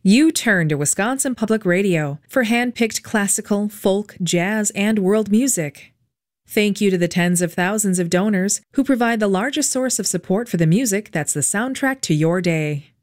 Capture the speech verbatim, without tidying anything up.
You turn to Wisconsin Public Radio for hand-picked classical, folk, jazz, and world music. Thank you to the tens of thousands of donors who provide the largest source of support for the music that's the soundtrack to your day.